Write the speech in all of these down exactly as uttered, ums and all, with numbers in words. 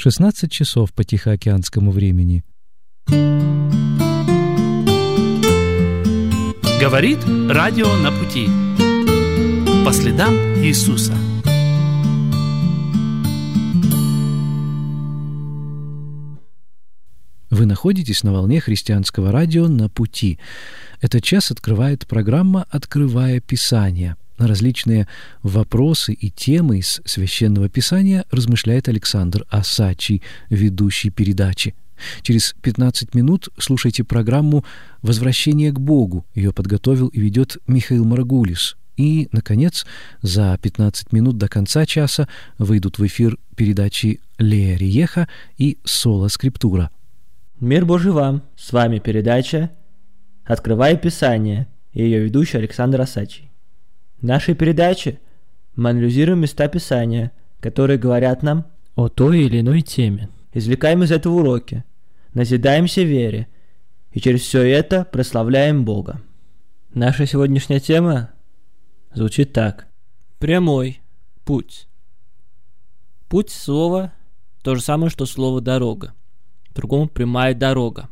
шестнадцать часов по тихоокеанскому времени. Говорит радио на пути. По следам Иисуса. Вы находитесь на волне христианского радио «На пути». Этот час открывает программа «Открывая Писание». На различные вопросы и темы из Священного Писания размышляет Александр Осадчий, ведущий передачи. Через пятнадцать минут слушайте программу «Возвращение к Богу». Ее подготовил и ведет Михаил Маргулис. И, наконец, за пятнадцать минут до конца часа выйдут в эфир передачи «Лея Риеха» и «Соло Скриптура». Мир Божий вам! С вами передача «Открывая Писание» и ее ведущий Александр Осадчий. В нашей передаче мы анализируем места Писания, которые говорят нам о той или иной теме. Извлекаем из этого уроки, назидаемся вере и через все это прославляем Бога. Наша сегодняшняя тема звучит так. Прямой путь. Путь слова то же самое, что слово «дорога». Другому прямая дорога.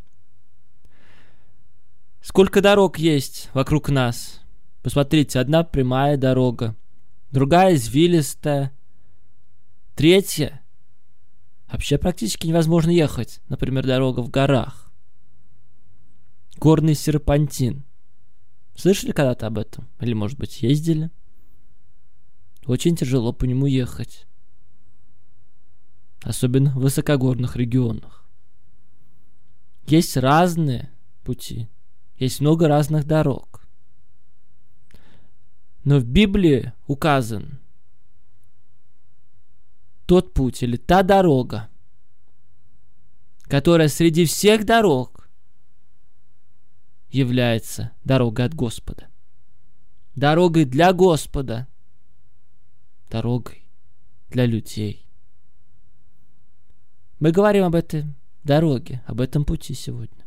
Сколько дорог есть вокруг нас? Посмотрите, одна прямая дорога, другая извилистая, третья вообще практически невозможно ехать. Например, дорога в горах. Горный серпантин. Слышали когда-то об этом? Или, может быть, ездили? Очень тяжело по нему ехать. Особенно в высокогорных регионах. Есть разные пути, есть много разных дорог. Но в Библии указан тот путь или та дорога, которая среди всех дорог является дорогой от Господа. Дорогой для Господа, дорогой для людей. Мы говорим об этой дороге, об этом пути сегодня.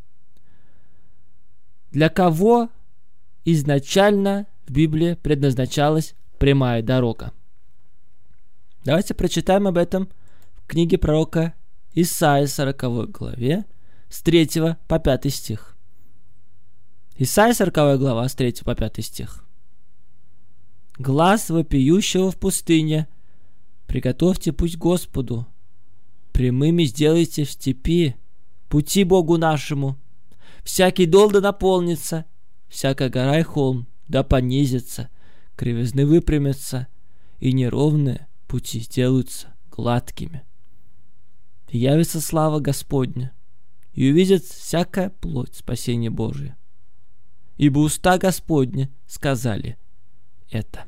Для кого изначально в Библии предназначалась прямая дорога? Давайте прочитаем об этом в книге пророка Исаии, сороковой главе, с третьего по пятый стих. Исаия, сороковая глава, с третьего по пятый стих. «Глас вопиющего в пустыне, приготовьте путь Господу, прямыми сделайте в степи пути Богу нашему. Всякий дол да наполнится, всякая гора и холм да понизится, кривизны выпрямятся, и неровные пути сделаются гладкими. И явится слава Господня, и увидит всякая плоть спасения Божия. Ибо уста Господня сказали это».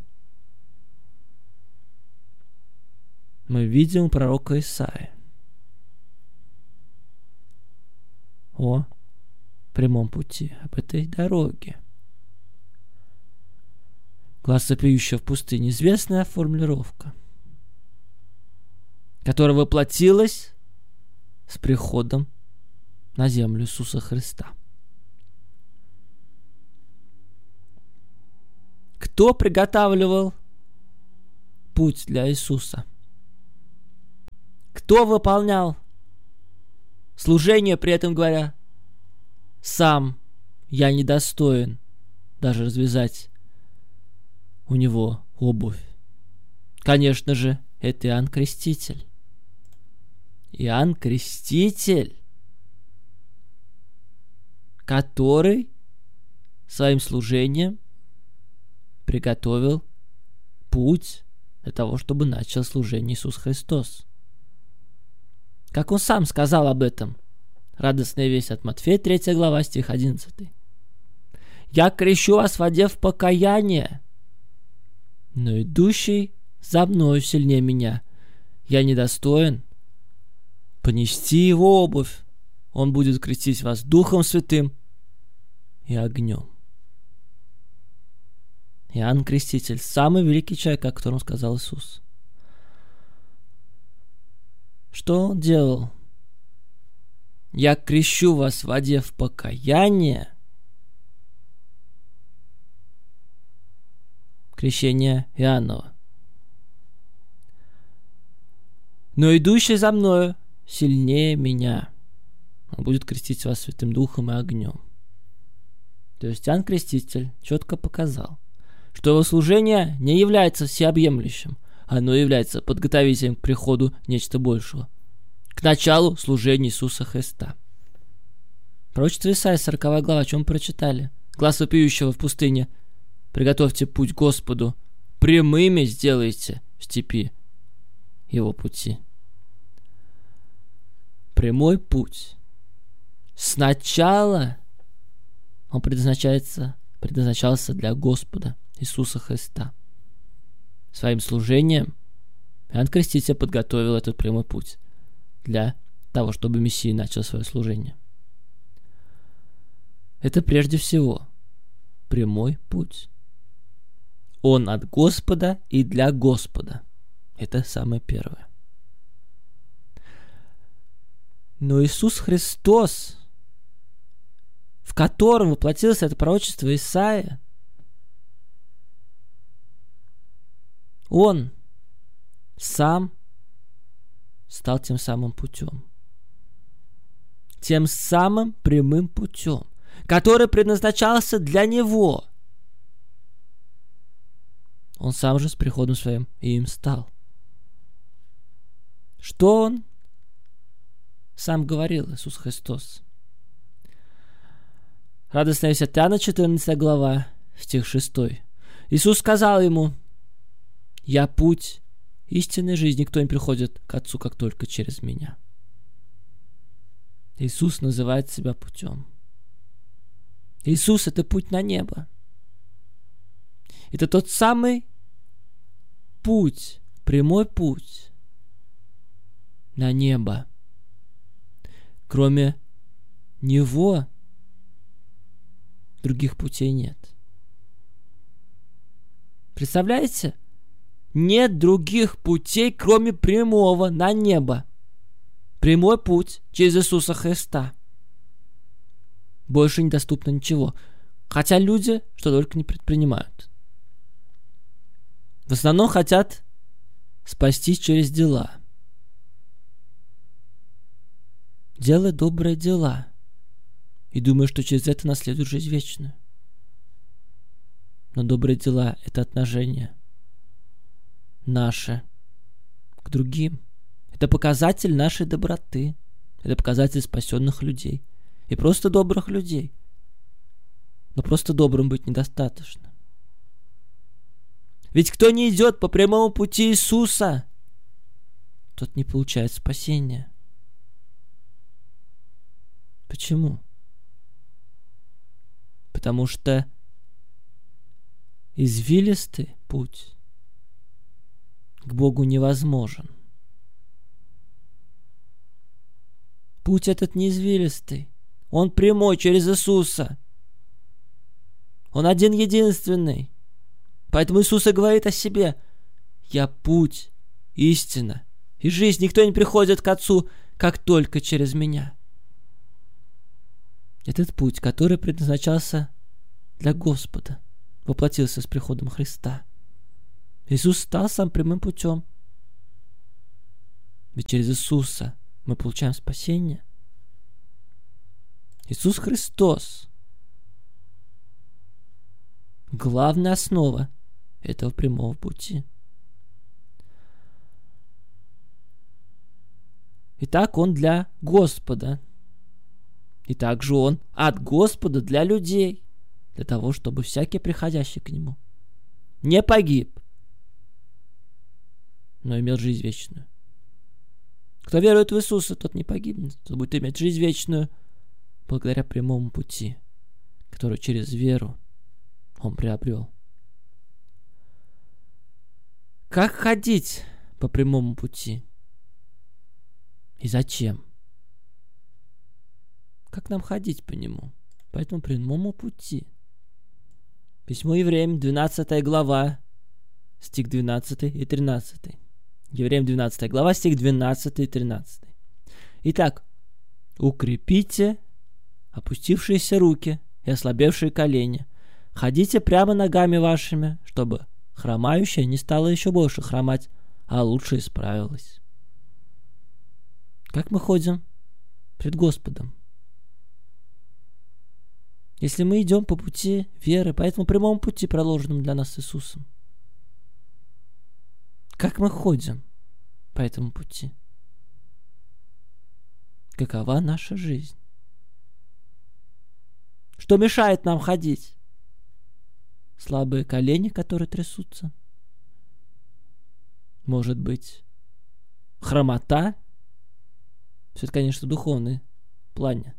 Мы видим пророка Исаии о прямом пути, об этой дороге. Глаз вопиющего в пустыне — известная формулировка, которая воплотилась с приходом на землю Иисуса Христа. Кто приготавливал путь для Иисуса? Кто выполнял служение, при этом говоря: «Сам я недостоин даже развязать у него обувь»? Конечно же, это Иоанн Креститель. Иоанн Креститель, который своим служением приготовил путь для того, чтобы начал служение Иисус Христос. Как он сам сказал об этом. Радостная весть от Матфея, третья глава, стих одиннадцатый. «Я крещу вас в воде в покаяние, но идущий за мною сильнее меня. Я недостоин понести его обувь. Он будет крестить вас Духом Святым и огнем». Иоанн Креститель — самый великий человек, о котором сказал Иисус. Что он делал? «Я крещу вас в воде в покаяние». Крещение Иоаннова. но идущий за мною сильнее меня. Он будет крестить вас Святым Духом и огнем. То есть Иоанн Креститель четко показал, что его служение не является всеобъемлющим, оно является подготовителем к приходу нечто большего, к началу служения Иисуса Христа. Пророчество Исаии, сороковая глава, о чем прочитали? Глас вопиющего в пустыне: приготовьте путь Господу, прямыми сделайте в степи его пути. Прямой путь. Сначала он предназначается, предназначался для Господа Иисуса Христа. Своим служением Иоанн Креститель подготовил этот прямой путь для того, чтобы Мессия начал свое служение. Это прежде всего прямой путь. Он от Господа и для Господа. Это самое первое. Но Иисус Христос, в котором воплотилось это пророчество Исаия, Он сам стал тем самым путем. Тем самым прямым путем, который предназначался для Него. Он сам же с приходом своим и им стал. Что Он сам говорил, Иисус Христос? Радостная весть от Иоанна, четырнадцатая глава, стих шестой. Иисус сказал ему: «Я путь истинной жизни, никто не приходит к Отцу, как только через Меня». Иисус называет себя путем. Иисус — это путь на небо. Это тот самый путь, прямой путь на небо. Кроме Него других путей нет. Представляете? Нет других путей, кроме прямого на небо. Прямой путь через Иисуса Христа. Больше недоступно ничего. Хотя люди что только не предпринимают. В основном хотят спастись через дела. Делай добрые дела и думаю, что через это наследуют жизнь вечную. Но добрые дела — это отношение наше к другим. Это показатель нашей доброты. Это показатель спасенных людей. И просто добрых людей. Но просто добрым быть недостаточно. Ведь кто не идет по прямому пути Иисуса, тот не получает спасения. Почему? Потому что извилистый путь к Богу невозможен. Путь этот не извилистый. Он прямой через Иисуса. Он один-единственный. Поэтому Иисус и говорит о себе: «Я путь, истина и жизнь. Никто не приходит к Отцу, как только через Меня». Этот путь, который предназначался для Господа, воплотился с приходом Христа. Иисус стал сам прямым путем. Ведь через Иисуса мы получаем спасение. Иисус Христос — главная основа этого прямого пути. Итак, Он для Господа. И также Он от Господа для людей, для того, чтобы всякий, приходящий к Нему, не погиб, но имел жизнь вечную. Кто верует в Иисуса, тот не погибнет, тот будет иметь жизнь вечную благодаря прямому пути, который через веру он приобрел. Как ходить по прямому пути? И зачем? Как нам ходить по нему? По этому прямому пути. Письмо Евреям, двенадцатая глава, стих двенадцатый и тринадцатый. Евреям двенадцатая глава, стих двенадцатый и тринадцатый. Итак, укрепите опустившиеся руки и ослабевшие колени. Ходите прямо ногами вашими, чтобы хромающая не стала еще больше хромать, а лучше исправилась. Как мы ходим пред Господом? Если мы идем по пути веры, по этому прямому пути, проложенному для нас Иисусом, как мы ходим по этому пути? Какова наша жизнь? Что мешает нам ходить? Слабые колени, которые трясутся? Может быть, хромота? Все это, конечно, в духовном плане.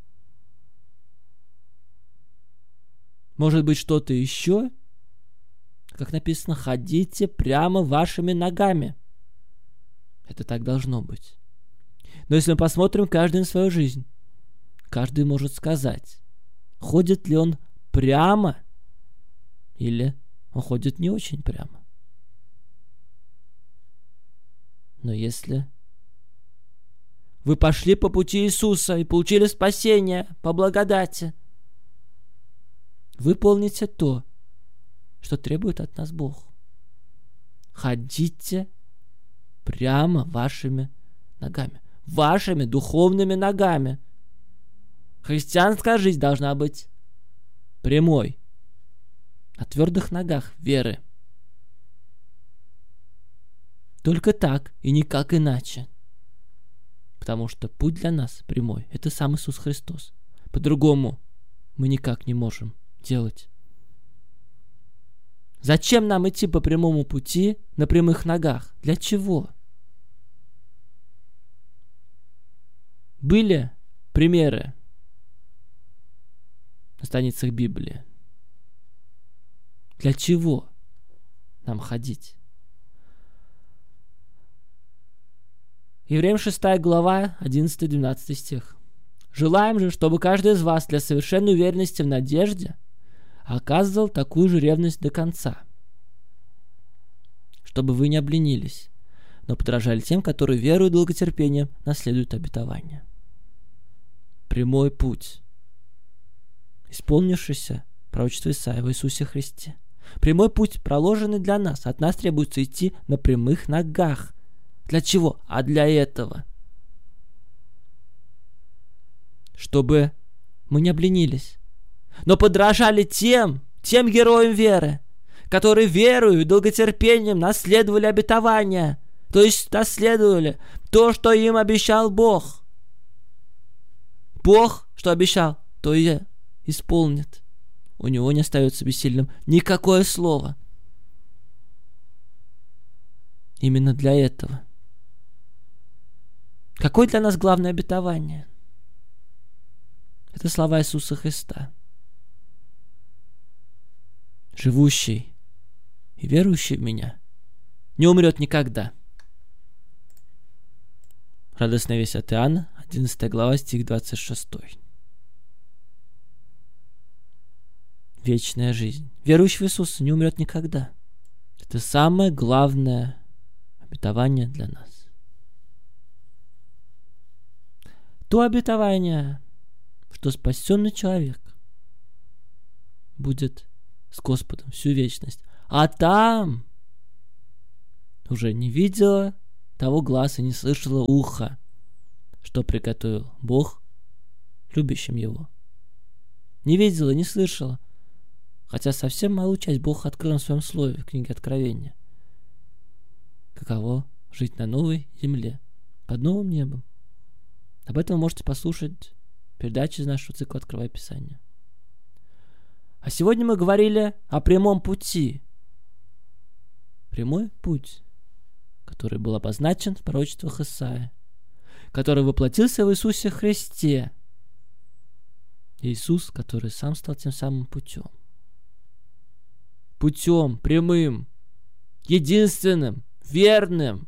Может быть, что-то еще? Как написано, ходите прямо вашими ногами. Это так должно быть. Но если мы посмотрим каждый на свою жизнь, каждый может сказать, ходит ли он прямо или он ходит не очень прямо. Но если вы пошли по пути Иисуса и получили спасение по благодати, выполните то, что требует от нас Бог. Ходите прямо вашими ногами. Вашими духовными ногами. Христианская жизнь должна быть прямой. На твердых ногах веры. Только так и никак иначе. Потому что путь для нас прямой. Это сам Иисус Христос. По-другому мы никак не можем делать. Зачем нам идти по прямому пути на прямых ногах? Для чего? Были примеры на страницах Библии. Для чего нам ходить? Евреям шестая глава, одиннадцатый-двенадцатый стих. «Желаем же, чтобы каждый из вас для совершенной уверенности в надежде оказывал такую же ревность до конца, чтобы вы не обленились, но подражали тем, которые верою и долготерпением наследуют обетование». Прямой путь, исполнившийся пророчество Исаии в Иисусе Христе. Прямой путь, проложенный для нас. От нас требуется идти на прямых ногах. Для чего? А для этого. Чтобы мы не обленились, но подражали тем, тем героям веры, которые верою и долготерпением наследовали обетование, то есть наследовали то, что им обещал Бог. Бог, что обещал, то и исполнит. У него не остается бессильным никакое слово. Именно для этого. Какое для нас главное обетование? Это слова Иисуса Христа. Живущий и верующий в Меня не умрет никогда. Радостная весть от Иоанна, одиннадцатая глава, стих двадцать шесть. Вечная жизнь. Верующий в Иисуса не умрет никогда. Это самое главное обетование для нас. То обетование, что спасенный человек будет с Господом всю вечность. А там уже не видела того глаз и не слышала уха, что приготовил Бог любящим Его. Не видела, не слышала, хотя совсем малую часть Бог открыл на своем слове в книге Откровения. Каково жить на новой земле, под новым небом. Об этом вы можете послушать передачи из нашего цикла «Открывая Писание». А сегодня мы говорили о прямом пути. Прямой путь, который был обозначен в пророчествах Исаии, который воплотился в Иисусе Христе. Иисус, который сам стал тем самым путем. Путем прямым, единственным, верным,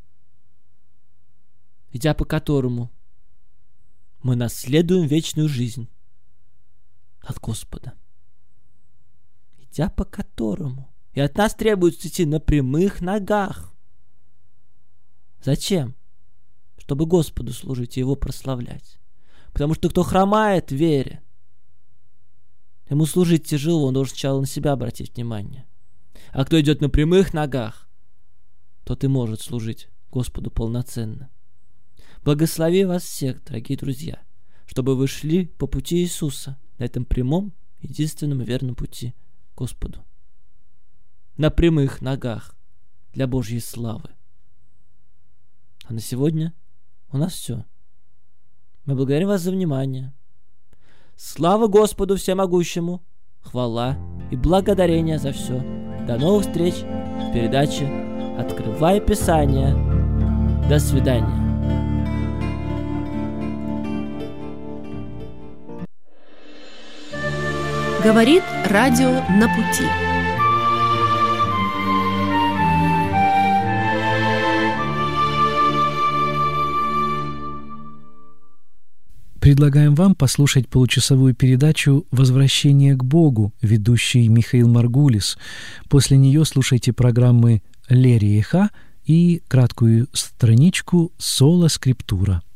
идя по которому мы наследуем вечную жизнь от Господа. Идя по которому. И от нас требуется идти на прямых ногах. Зачем? Чтобы Господу служить и Его прославлять. Потому что кто хромает в вере, ему служить тяжело, он должен сначала на себя обратить внимание. А кто идет на прямых ногах, тот и может служить Господу полноценно. Благослови вас всех, дорогие друзья, чтобы вы шли по пути Иисуса на этом прямом, единственном и верном пути к Господу. На прямых ногах для Божьей славы. А на сегодня у нас все. Мы благодарим вас за внимание. Слава Господу Всемогущему, хвала и благодарение за все. До новых встреч в передаче «Открывай Писание». До свидания. Говорит радио «На пути». Предлагаем вам послушать получасовую передачу «Возвращение к Богу», ведущий Михаил Маргулис. После нее слушайте программы «Лерия Ха» и краткую страничку «Соло Скриптура».